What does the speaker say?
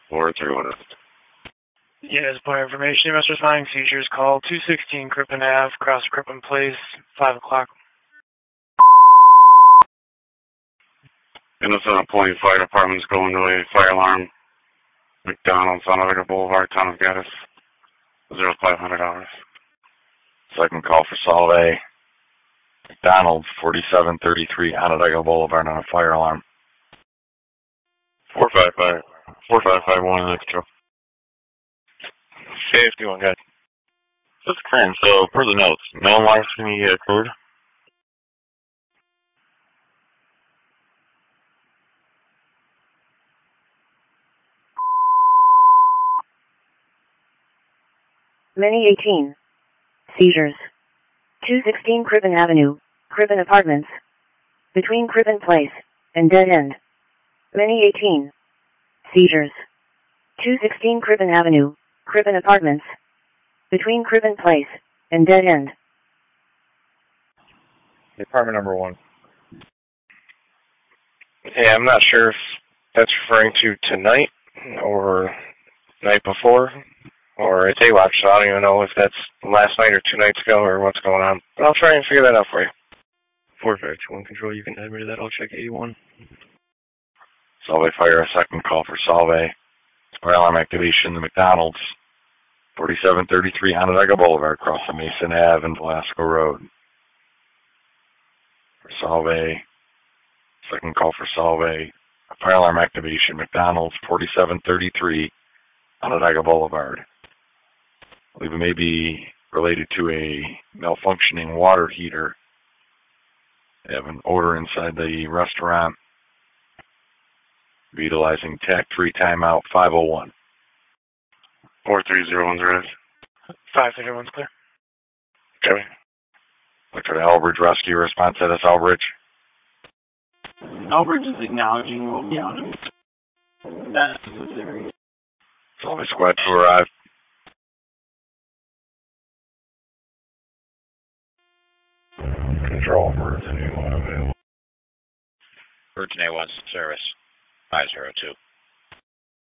431. Yes, point information. You must responding seizures. Call 216 Crippen Ave, across Crippen Place, 5 o'clock. Innocent Point Fire Department's going to a fire alarm. McDonald's, Onondaga Boulevard, Town of Gaddis. $500. Second call for Solvay. McDonald's, 4733 Onondaga Boulevard on a fire alarm. 4551 next to. Safety one, guys. This is Crane, so per the notes, no larceny occurred. Many 18. Seizures. 216 Crippen Avenue, Crippen Apartments. Between Crippen Place and Dead End. Many 18. Seizures. 216 Crippen Avenue, Crippen Apartments. Between Crippen Place and Dead End. Apartment number 1. Yeah, I'm not sure if that's referring to tonight or night before or a day watch, so I don't even know if that's last night or 2 nights ago or what's going on. But I'll try and figure that out for you. 451 Control, you can add me to that. I'll check 81. Solvay Fire, a second call for Solvay. Fire alarm activation, the McDonald's, 4733 Onondaga Boulevard, across the Mason Ave and Velasco Road. For Solvay, second call for Solvay. Fire alarm activation, McDonald's, 4733 Onondaga Boulevard. I believe it may be related to a malfunctioning water heater. They have an odor inside the restaurant. Utilizing TAC 3 timeout 501. 430 ready. 531's clear. Copy. Look for the Elbridge Rescue response at us, Elbridge. Elbridge is acknowledging what we out. That's the area. Solvay Squad to arrive. Control, Virgin A1 available. Virgin A1 service, 502.